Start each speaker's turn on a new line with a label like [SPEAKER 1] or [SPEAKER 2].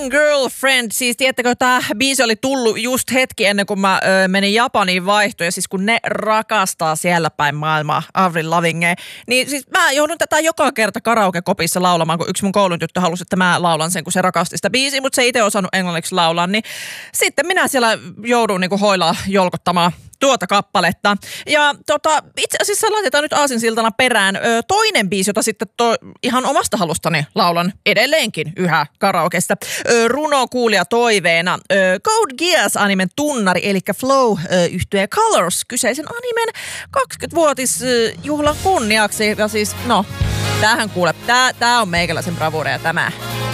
[SPEAKER 1] Loving Girlfriend, siis tiedättekö, tämä biisi oli tullut just hetki ennen kuin mä menin Japaniin vaihtoon, ja siis kun ne rakastaa siellä päin maailmaa, Avril Lavigne, niin siis mä joudun tätä joka kerta karaoke-kopissa laulamaan, kun yksi mun koulun tyttö halusi, että mä laulan sen, kun se rakasti sitä biisiä, mutta se ei itse osannut englanniksi laulaa, niin sitten minä siellä joudun niinku hoilaa jolkottamaan tuota kappaletta. Ja itse asiassa laitetaan nyt aasinsiltana perään toinen biisi, jota sitten ihan omasta halustani laulan edelleenkin yhä karaokesta. Runo kuulija toiveena. Code Geass-animen tunnari, eli Flow-yhtye Colors, kyseisen animen 20-vuotisjuhlan kunniaksi. Ja siis, no, tämähän kuule, tää on meikäläisen bravureja tämä.